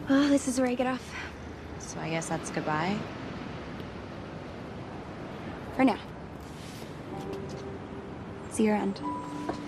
Well, this is where I get off. So I guess that's goodbye. For now. See you around.